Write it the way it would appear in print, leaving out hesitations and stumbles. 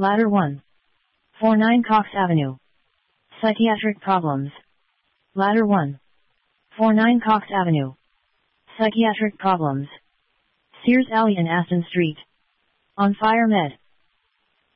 Ladder 1. 49 Cox Avenue. Psychiatric problems. Ladder 1. 49 Cox Avenue. Psychiatric problems. Sears Alley and Aston Street. On Fire Med.